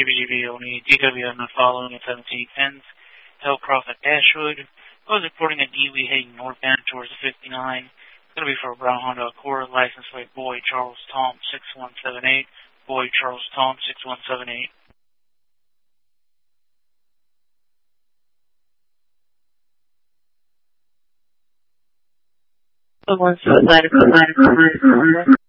GBGB only, DWM not following at 1710s, Hellcroft at Dashwood. I was reporting a DWE heading northbound towards the 59. Going to be for a brown Honda Accord, license plate Boyd Charles Tom 6178, Boyd Charles Tom 6178. One, so lighter.